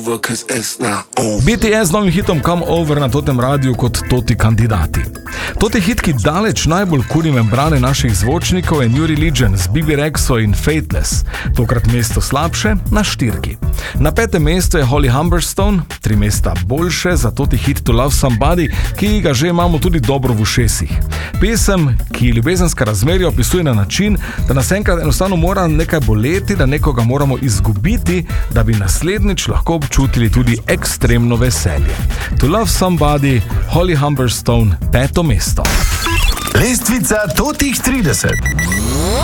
BTS z novim hitom Come Over na totem radiju kot toti kandidati. Toti hit, ki daleč najbolj kuri membrane naših zvočnikov, je New Religion z Bibi Rexho in Fateless. Tokrat mesto slabše na 4. Na 5. mestu je Holly Humberstone, 3 mesta boljše za toti hit To Love Somebody, ki ga že imamo tudi dobro v ušesih. Pesem, ki ljubezenska razmerja opisuje na način, da nas enkrat enostavno mora nekaj boleti, da nekoga moramo izgubiti, da bi naslednjič lahko občutili tudi ekstremno veselje. To Love Somebody, Holly Humberstone, 5. mesto. Lestvica totih 30.